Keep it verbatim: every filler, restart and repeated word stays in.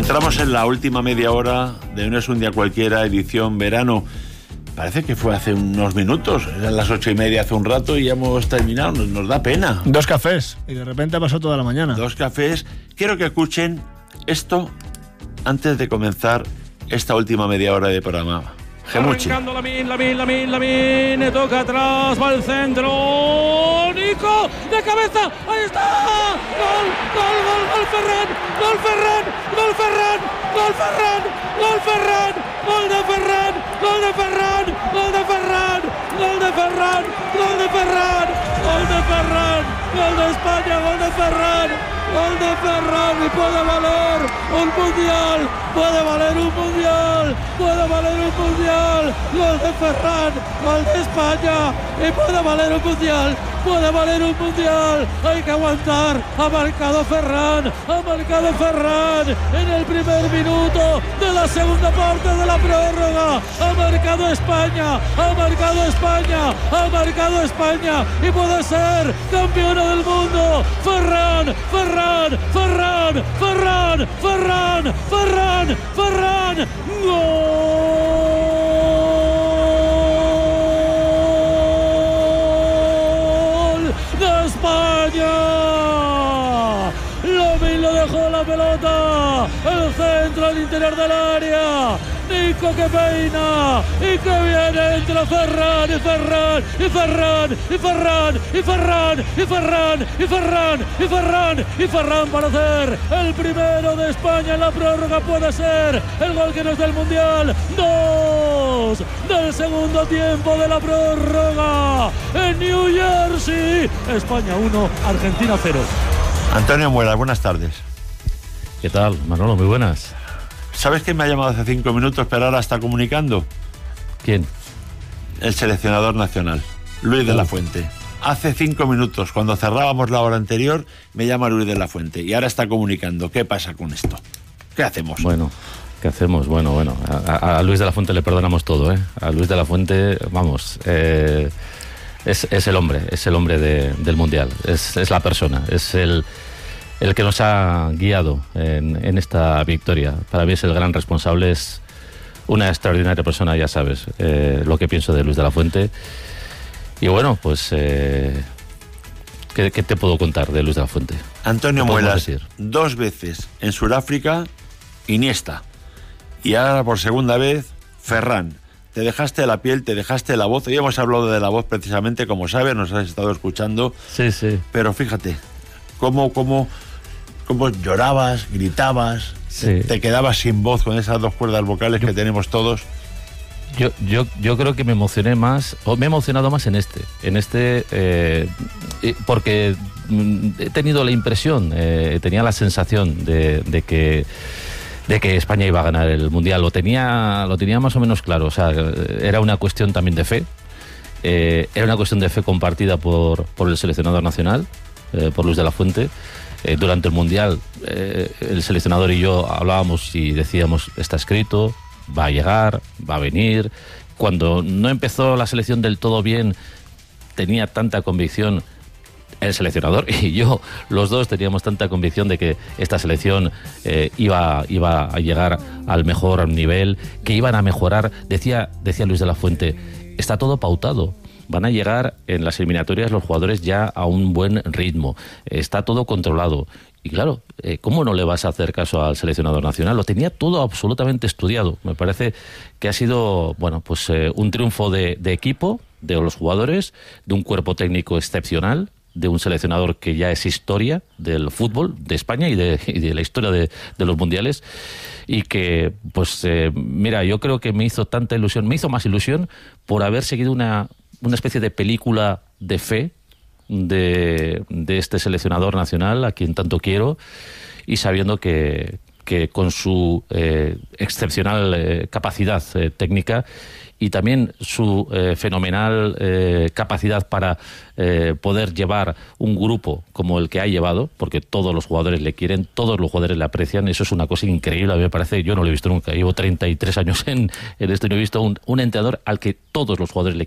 Entramos en la última media hora de No es un día cualquiera, edición verano. Parece que fue hace unos minutos, eran las ocho y media hace un rato y ya hemos terminado, nos, nos da pena. Dos cafés y de repente pasó toda la mañana. Dos cafés. Quiero que escuchen esto antes de comenzar esta última media hora de programa. Gemuchi. Arrancando Lamine, Lamine, Lamine, Lamine, toca atrás, va al centro, Nico, de cabeza, ahí está, gol, gol, gol, gol Ferran, gol Ferran, gol Ferran, gol Ferran, gol Ferran, gol de Ferran, gol de Ferran, gol de Ferran, gol de Ferran, gol de Ferran, gol de Ferran, gol de España, gol de Ferran, gol de Ferran y puede valer un mundial, puede valer un mundial, puede valer un mundial, gol de Ferran, gol de España y puede valer un mundial, puede valer un mundial, hay que aguantar, ha marcado Ferran, ha marcado Ferran en el primer minuto de la segunda parte de la prórroga, ha marcado España, ha marcado España, ha marcado España y puede ser campeona del mundo, Ferran, Ferran, Ferran, Ferran, Ferran, Ferran, Ferran, ¡gol de España! Lamine lo dejó la pelota, el centro al interior del área, Nico que peina y que viene entre Ferran y Ferran y Ferran y Ferran y Ferran y Ferran y Ferran y Ferran y Ferran para hacer el primero de España en la prórroga, puede ser el gol que no es del mundial, dos del segundo tiempo de la prórroga en New Jersey, España uno, Argentina cero. Antonio Muela, buenas tardes. ¿Qué tal, Manolo? Muy buenas. ¿Sabes quién me ha llamado hace cinco minutos, pero ahora está comunicando? ¿Quién? El seleccionador nacional, Luis de la Fuente. Hace cinco minutos, cuando cerrábamos la hora anterior, me llama Luis de la Fuente y ahora está comunicando. ¿Qué pasa con esto? ¿Qué hacemos? Bueno, ¿qué hacemos? Bueno, bueno, a, a Luis de la Fuente le perdonamos todo, ¿eh? A Luis de la Fuente, vamos, eh, es, es el hombre, es el hombre de, del Mundial, es, es la persona, es el... el que nos ha guiado en, en esta victoria. Para mí es el gran responsable, es una extraordinaria persona, ya sabes eh, lo que pienso de Luis de la Fuente. Y bueno, pues eh, ¿qué, ¿qué te puedo contar de Luis de la Fuente? Antonio Muelas, dos veces en Sudáfrica, Iniesta, y ahora por segunda vez Ferran. Te dejaste la piel, te dejaste la voz. Hoy hemos hablado de la voz precisamente, como sabes, nos has estado escuchando. Sí, sí. Pero fíjate, cómo, cómo, cómo llorabas, gritabas, sí. te quedabas sin voz con esas dos cuerdas vocales yo, que tenemos todos. Yo, yo, yo creo que me emocioné más, o me he emocionado más en este, en este, eh, porque he tenido la impresión, eh, tenía la sensación de, de que de que España iba a ganar el Mundial, lo tenía, lo tenía más o menos claro, o sea, era una cuestión también de fe, eh, era una cuestión de fe compartida por, por el seleccionador nacional, eh, por Luis de la Fuente. Eh, durante el Mundial, eh, el seleccionador y yo hablábamos y decíamos, está escrito, va a llegar, va a venir. Cuando no empezó la selección del todo bien, tenía tanta convicción el seleccionador y yo, los dos teníamos tanta convicción de que esta selección eh, iba, iba a llegar al mejor nivel, que iban a mejorar. Decía, decía Luis de la Fuente, está todo pautado. Van a llegar en las eliminatorias los jugadores ya a un buen ritmo. Está todo controlado. Y claro, eh, ¿cómo no le vas a hacer caso al seleccionador nacional? Lo tenía todo absolutamente estudiado. Me parece que ha sido, bueno, pues eh, un triunfo de, de equipo, de los jugadores, de un cuerpo técnico excepcional, de un seleccionador que ya es historia del fútbol de España y de, y de la historia de, de los mundiales, y que, pues, eh, mira, yo creo que me hizo tanta ilusión, me hizo más ilusión por haber seguido una, una especie de película de fe de, de este seleccionador nacional, a quien tanto quiero, y sabiendo que, que con su eh, excepcional eh, capacidad eh, técnica y también su eh, fenomenal eh, capacidad para eh, poder llevar un grupo como el que ha llevado, porque todos los jugadores le quieren, todos los jugadores le aprecian. Eso es una cosa increíble, a mí me parece. Yo no lo he visto nunca, llevo treinta y tres años en, en esto y no he visto un, un entrenador al que todos los jugadores le